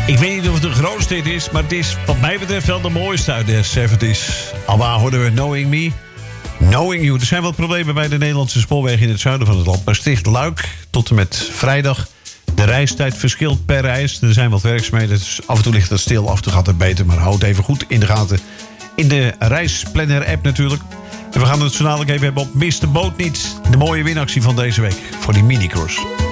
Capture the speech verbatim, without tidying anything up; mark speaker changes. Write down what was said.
Speaker 1: Ik weet niet of het de grootste hit is, maar het is wat mij betreft wel de mooiste uit de zeventig. Alwaar hoorden we Knowing Me, Knowing You. Er zijn wat problemen bij de Nederlandse spoorwegen in het zuiden van het land. Maar Sticht Luik tot en met vrijdag. De reistijd verschilt per reis. Er zijn wat werkzaamheden, dus af en toe ligt het stil, af en toe gaat het beter. Maar houd even goed in de gaten. In de reisplanner-app natuurlijk. En we gaan het zo dadelijk even hebben op Mis de Boot Niet. De mooie winactie van deze week voor die minicross.